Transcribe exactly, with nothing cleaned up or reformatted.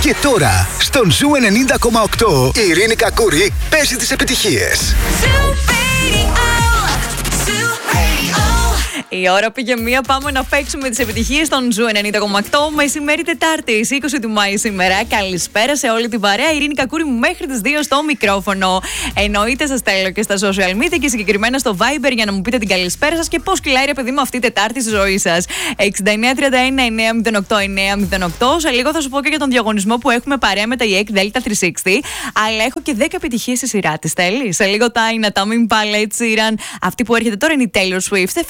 Και τώρα, στον Ζου ενενήντα κόμμα οκτώ, η Ειρήνη Κακούρη παίζει τις επιτυχίες. Η ώρα πήγε μία, πάμε να παίξουμε τις επιτυχίες των Ζου ενενήντα κόμμα οκτώ. Μεσημέρι Τετάρτη, είκοσι του Μάη σήμερα. Καλησπέρα σε όλη την παρέα. Ειρήνη Κακούρη μέχρι τις δύο στο μικρόφωνο. Εννοείται σας στέλνω και στα social media και συγκεκριμένα στο Viber για να μου πείτε την καλησπέρα σας και πώς κυλάει ρε παιδί μου αυτή η Τετάρτη στη ζωή σας. εξήντα εννέα τριάντα ένα εννέα μηδέν οκτώ εννέα μηδέν οκτώ. Σε λίγο θα σου πω και για τον διαγωνισμό που έχουμε παρέα με τα ι έι σι Delta τριακόσια εξήντα. Αλλά έχω και δέκα επιτυχίες στη σειρά της. Θέλει. Σε λίγο τα είναι τα Μην Πάλε, Sheeran. Αυτή που έρχεται τώρα είναι η Taylor Swift.